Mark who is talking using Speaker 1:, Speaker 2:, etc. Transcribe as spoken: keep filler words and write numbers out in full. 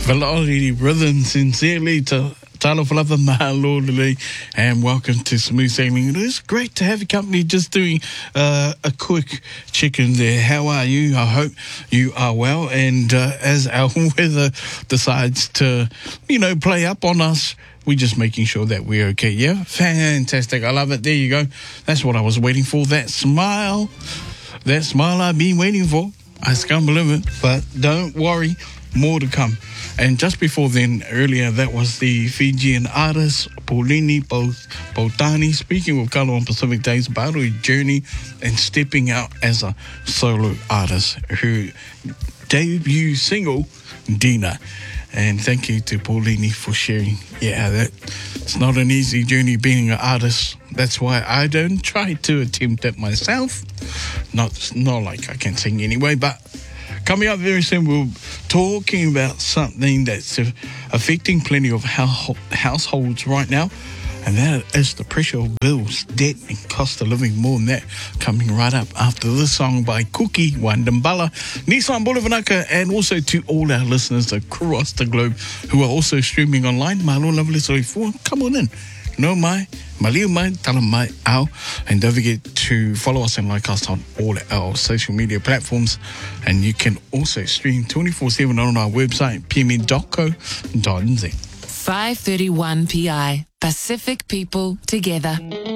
Speaker 1: Velocity Rhythm, sincerely to Talo Falava Mahalolele, and welcome to Smooth Sailing. It is great to have your company. Just doing uh, a quick check-in there. How are you? I hope you are well. And uh, as our weather decides to, you know, play up on us, we're just making sure that we're okay. Yeah, fantastic. I love it. There you go. That's what I was waiting for. That smile. That smile I've been waiting for. I can't believe it. But don't worry. More to come. And just before then, earlier, that was the Fijian artist Paulini Potani speaking with Kalo on Pacific Days about her journey and stepping out as a solo artist. Her debut single, Dina. And thank you to Paulini for sharing. Yeah, that it's not an easy journey being an artist. That's why I don't try to attempt it myself. Not, not like I can sing anyway, but coming up very soon, we're talking about something that's affecting plenty of households right now, and that is the pressure of bills, debt, and cost of living. More than that coming right up after this song by Kuki Wandambala, Nissan Bolivanaka, and also to all our listeners across the globe who are also streaming online. Malo lovely sorry for come on in. No mai, maliu mai, tala mai au. And don't forget to follow us and like us on all our social media platforms. And you can also stream twenty-four seven on our website, p m e dot co dot n z.
Speaker 2: five thirty-one P I, Pacific People Together.